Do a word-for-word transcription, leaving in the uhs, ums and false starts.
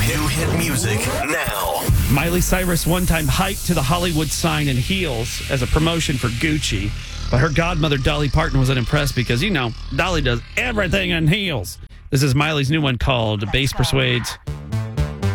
New hit music now. Miley Cyrus one time hiked to the Hollywood sign in heels as a promotion for Gucci, but her godmother Dolly Parton was unimpressed because, you know, Dolly does everything in heels. This is Miley's new one called Bass Persuades.